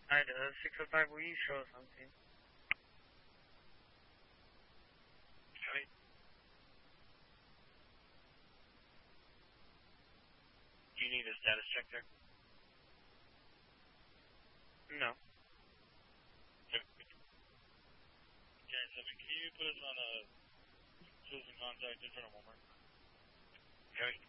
Either 605 we show something. Okay. Do you need a status check there? No. Okay. Karen 7, can you put us on a citizen contact in front of Walmart? Okay.